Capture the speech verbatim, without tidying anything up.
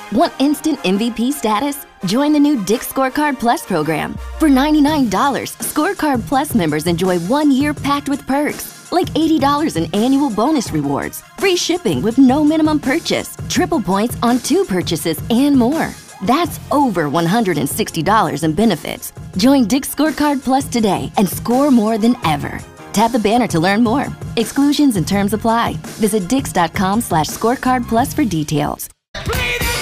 Want instant M V P status? Join the new Dick's Scorecard Plus program. For ninety-nine dollars, Scorecard Plus members enjoy one year packed with perks, like eighty dollars in annual bonus rewards, free shipping with no minimum purchase, triple points on two purchases, and more. That's over one hundred sixty dollars in benefits. Join Dick's Scorecard Plus today and score more than ever. Tap the banner to learn more. Exclusions and terms apply. Visit dix dot com slash scorecard plus for details.